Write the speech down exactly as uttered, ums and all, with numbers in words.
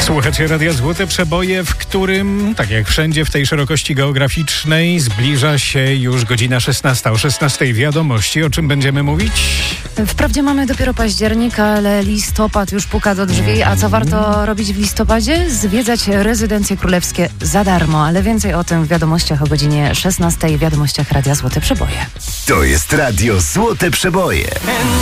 Słuchacie Radia Złote Przeboje, w którym, tak jak wszędzie w tej szerokości geograficznej, zbliża się już godzina szesnasta. O szesnastej wiadomości. O czym będziemy mówić? Wprawdzie mamy dopiero październik, ale listopad już puka do drzwi. A co warto robić w listopadzie? Zwiedzać rezydencje królewskie za darmo. Ale więcej o tym w wiadomościach o godzinie szesnastej. W wiadomościach Radia Złote Przeboje. To jest Radio Złote Przeboje.